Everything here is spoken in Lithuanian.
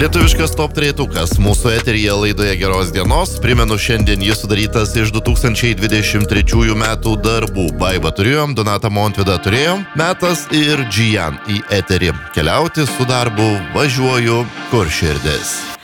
Lietuviškas top trejetukas mūsų eteryje laidoje Geros dienos. Primenu, šiandien jis sudarytas iš 2023 metų darbų. Baibą turėjom, Donatą Montvydą turėjom, metas ir Džian į eterį. Keliauti su darbu važiuoju kur širdis.